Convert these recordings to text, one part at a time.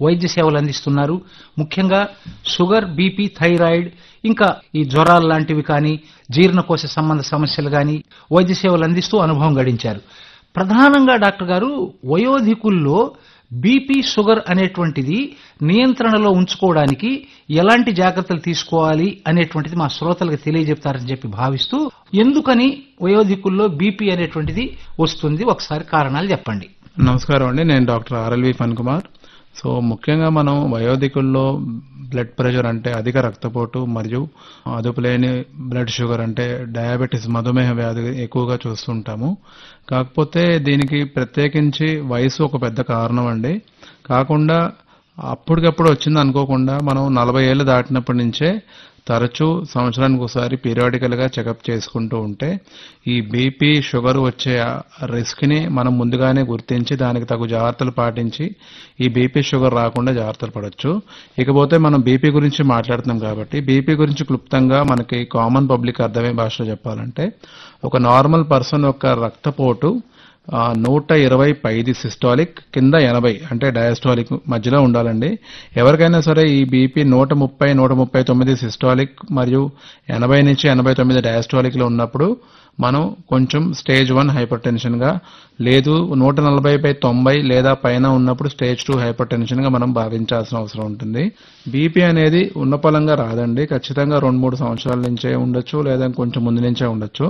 వైద్య సేవలు అందిస్తున్నారు. ముఖ్యంగా షుగర్, బీపీ, థైరాయిడ్, ఇంకా ఈ జ్వరాలు లాంటివి కానీ, జీర్ణకోశ సంబంధ సమస్యలు కానీ వైద్య సేవలు అందిస్తూ అనుభవం గడించారు. ప్రధానంగా డాక్టర్ గారు, వయోధికుల్లో బీపీ, షుగర్ అనేటువంటిది నియంత్రణలో ఉంచుకోవడానికి ఎలాంటి జాగ్రత్తలు తీసుకోవాలి అనేటువంటిది మా శ్రోతలకు తెలియజెప్తారని చెప్పి భావిస్తూ, ఎందుకని వయోధికుల్లో బీపీ అనేటువంటిది వస్తుంది, ఒకసారి కారణాలు చెప్పండి. నమస్కారం అండి, నేను doctor RLV fun Kumar. So ముఖ్యంగా మనం వయోధికుల్లో బ్లడ్ ప్రెషర్ అంటే అధిక రక్తపోటు మరియు అదుపులేని బ్లడ్ షుగర్ అంటే డయాబెటిస్, మధుమేహ వ్యాధి ఎక్కువగా చూస్తుంటాము. కాకపోతే దీనికి ప్రత్యేకించి వయసు ఒక పెద్ద కారణం అండి. కాకుండా అప్పటికప్పుడు వచ్చింది అనుకోకుండా మనం 40 ఏళ్ళు దాటినప్పటి నుంచే తరచూ సంవత్సరానికి ఒకసారి పీరియాడికల్ గా చెకప్ చేసుకుంటూ ఉంటే ఈ బీపీ, షుగర్ వచ్చే రిస్క్ ని మనం ముందుగానే గుర్తించి దానికి తగు జాగ్రత్తలు పాటించి ఈ బీపీ, షుగర్ రాకుండా జాగ్రత్తలు పడొచ్చు. ఇకపోతే మనం బీపీ గురించి మాట్లాడుతున్నాం కాబట్టి బీపీ గురించి క్లుప్తంగా మనకి కామన్ పబ్లిక్ అర్థమయ్యే భాషలో చెప్పాలంటే, ఒక నార్మల్ పర్సన్ యొక్క రక్తపోటు 120 పైది సిస్టాలిక్, కింద 80 అంటే డయాస్టాలిక్ మధ్యలో ఉండాలండి. ఎవరికైనా సరే ఈ బీపీ 130, 139 సిస్టాలిక్ మరియు 80 నుంచి 89 డయాస్టాలిక్ లో ఉన్నప్పుడు మనం కొంచెం స్టేజ్ 1 హైపర్ టెన్షన్ గా, లేదు 140/90 లేదా పైన ఉన్నప్పుడు స్టేజ్ 2 హైపర్ టెన్షన్ గా మనం భావించాల్సిన అవసరం ఉంటుంది. బీపీ అనేది ఉన్నపలంగా రాదండి, ఖచ్చితంగా 2-3 సంవత్సరాల నుంచే ఉండొచ్చు, లేదా కొంచెం ముందు నుంచే ఉండొచ్చు.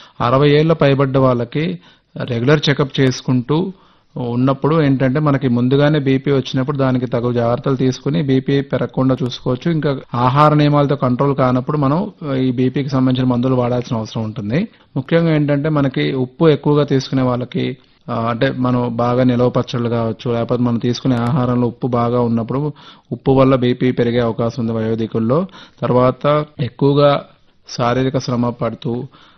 60 ఏళ్ల పైబడ్డ వాళ్ళకి రెగ్యులర్ చెకప్ చేసుకుంటూ ఉన్నప్పుడు ఏంటంటే మనకి ముందుగానే బీపీ వచ్చినప్పుడు దానికి తగు జాగ్రత్తలు తీసుకుని బీపీ పెరగకుండా చూసుకోవచ్చు. ఇంకా ఆహార నియమాలతో కంట్రోల్ కానప్పుడు మనం ఈ బీపీకి సంబంధించిన మందులు వాడాల్సిన అవసరం ఉంటుంది. ముఖ్యంగా ఏంటంటే మనకి ఉప్పు ఎక్కువగా తీసుకునే వాళ్ళకి, అంటే మనం బాగా నిలవ పచ్చళ్ళు కావచ్చు, లేకపోతే మనం తీసుకునే ఆహారంలో ఉప్పు బాగా ఉన్నప్పుడు ఉప్పు వల్ల బీపీ పెరిగే అవకాశం ఉంది వయోధికుల్లో. తర్వాత ఎక్కువగా శారీరక శ్రమ పడుతూ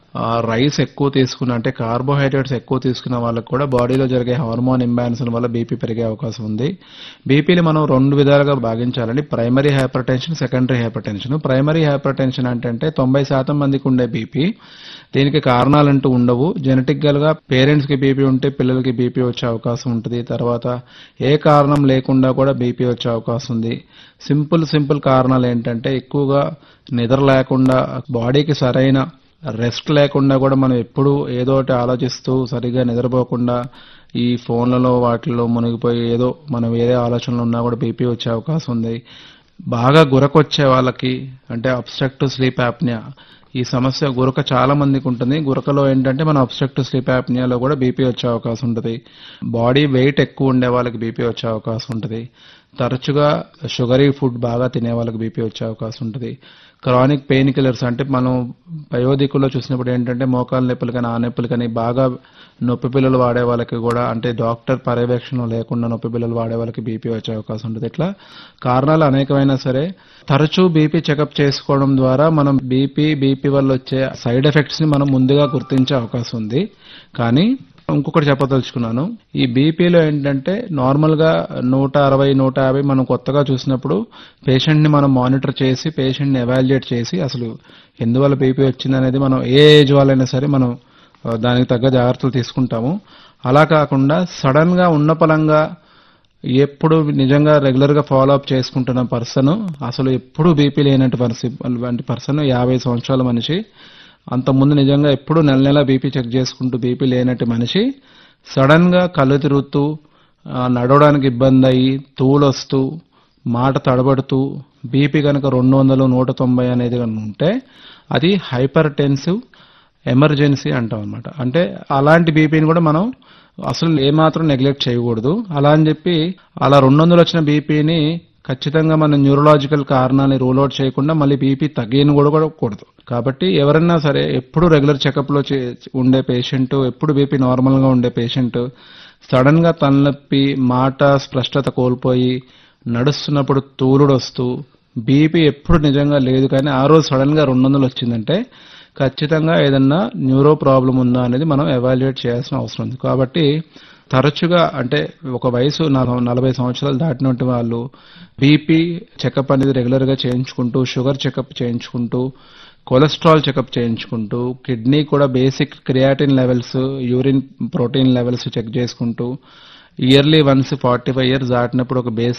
రైస్ ఎక్కువ తీసుకున్న, అంటే కార్బోహైడ్రేట్స్ ఎక్కువ తీసుకున్న వాళ్ళకి కూడా బాడీలో జరిగే హార్మోన్ ఇంబ్యాలెన్స్ వల్ల బీపీ పెరిగే అవకాశం ఉంది. బీపీని మనం 2 విధాలుగా భాగించాలండి, primary hyper tension, secondary hyper tension. Primary hyper tension అంటే 90% మందికి ఉండే బీపీ. దీనికి కారణాలంటూ ఉండవు. జెనెటిక్ గా పేరెంట్స్ కి బీపీ ఉంటే పిల్లలకి బీపీ వచ్చే అవకాశం ఉంటుంది. తర్వాత ఏ కారణం లేకుండా కూడా బీపీ వచ్చే అవకాశం ఉంది. సింపుల్ కారణాలు ఏంటంటే ఎక్కువగా నిద్ర లేకుండా, బాడీకి సరైన రెస్ట్ లేకుండా కూడా మనం ఎప్పుడు ఏదో ఒకటి ఆలోచిస్తూ సరిగ్గా నిద్రపోకుండా ఈ ఫోన్లలో వాటిల్లో మునిగిపోయి ఏదో మనం వేరే ఆలోచనలు ఉన్నా కూడా బీపీ వచ్చే అవకాశం ఉంది. బాగా గురకొచ్చే వాళ్ళకి, అంటే అబ్స్ట్రక్టివ్ స్లీప్ యాప్నియా, ఈ సమస్య గురక చాలా మందికి ఉంటుంది. గురకలో ఏంటంటే మన అబ్స్ట్రక్టివ్ స్లీప్ యాప్నియాలో కూడా బీపీ వచ్చే అవకాశం ఉంటుంది. బాడీ వెయిట్ ఎక్కువ ఉండే వాళ్ళకి బీపీ వచ్చే అవకాశం ఉంటుంది. తరచుగా షుగరీ ఫుడ్ బాగా తినే వాళ్ళకి బీపీ వచ్చే అవకాశం ఉంటుంది. క్రానిక్ పెయిన్ కిల్లర్స్, అంటే మనం వయోధికుల్లో చూసినప్పుడు ఏంటంటే మోకాలు నొప్పులు కానీ, ఆ నొప్పులు కానీ, బాగా నొప్పి పిల్లలు వాడే వాళ్ళకి కూడా, అంటే డాక్టర్ పర్యవేక్షణ లేకుండా నొప్పి పిల్లలు వాడే వాళ్ళకి బీపీ వచ్చే అవకాశం ఉంటుంది. ఇట్లా కారణాలు అనేకమైనా సరే తరచూ బీపీ చెకప్ చేసుకోవడం ద్వారా మనం బీపీ వల్ల వచ్చే సైడ్ ఎఫెక్ట్స్ ని మనం ముందుగా గుర్తించే అవకాశం ఉంది. కానీ ఇంకొకటి చెప్పదలుచుకున్నాను, ఈ బీపీలో ఏంటంటే నార్మల్ గా 160, 150 మనం కొత్తగా చూసినప్పుడు పేషెంట్ ని మనం మానిటర్ చేసి, పేషెంట్ ని ఎవాల్యుయేట్ చేసి అసలు ఎందువల్ల బీపీ వచ్చింది అనేది మనం ఏ ఏజ్ వాళ్ళైనా సరే మనం దానికి తగ్గ జాగ్రత్తలు తీసుకుంటాము. అలా కాకుండా సడన్ గా ఉన్నపలంగా ఎప్పుడు నిజంగా రెగ్యులర్ గా ఫాలో అప్ చేసుకుంటున్న పర్సన్, అసలు ఎప్పుడు బీపీ లేనటువంటి పర్సన్, 50 సంవత్సరాల మనిషి, అంతకుముందు నిజంగా ఎప్పుడు నెల బీపీ చెక్ చేసుకుంటూ బీపీ లేనట్టు మనిషి సడన్ గా కళ్ళు తిరుగుతూ, నడవడానికి ఇబ్బంది అయ్యి, తూలొస్తూ, మాట తడబడుతూ బీపీ కనుక 200, 190 అనేది ఉంటే అది హైపర్ టెన్సివ్ ఎమర్జెన్సీ అంటాం అనమాట. అంటే అలాంటి బీపీని కూడా మనం అసలు ఏమాత్రం నెగ్లెక్ట్ చేయకూడదు. అలా అని చెప్పి అలా 200 వచ్చిన బీపీని ఖచ్చితంగా మనం న్యూరలాజికల్ కారణాన్ని రూల్ అవుట్ చేయకుండా మళ్ళీ బీపీ తగ్గని కూడా కూడదు. కాబట్టి ఎవరైనా సరే ఎప్పుడు రెగ్యులర్ చెకప్ లో ఉండే పేషెంట్, ఎప్పుడు బీపీ నార్మల్ గా ఉండే పేషెంట్ సడన్ గా తలనొప్పి, మాట స్పష్టత కోల్పోయి, నడుస్తున్నప్పుడు తూలుడు వస్తూ, బీపీ ఎప్పుడు నిజంగా లేదు కానీ ఆ రోజు సడన్ గా 200 వచ్చిందంటే ఖచ్చితంగా ఏదన్నా న్యూరో ప్రాబ్లం ఉందా అనేది మనం ఎవాల్యుయేట్ చేయాల్సిన అవసరం ఉంది. కాబట్టి తరచుగా, అంటే ఒక వయసు 40 సంవత్సరాలు దాటినట్టు వాళ్ళు బీపీ చెకప్ అనేది రెగ్యులర్ గా చేయించుకుంటూ, షుగర్ చెకప్ చేయించుకుంటూ, కొలెస్ట్రాల్ చెకప్ చేయించుకుంటూ, కిడ్నీ కూడా basic creatine levels, urine protein levels check చేసుకుంటూ, ఇయర్లీ వన్స్ 45 ఇయర్స్ దాటినప్పుడు ఒక బేసిక్